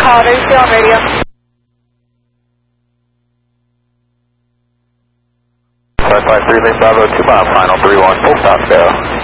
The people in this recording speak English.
call. Are you still on radio? 553 Lane Bravo 2 mile, final 31, full stop, go.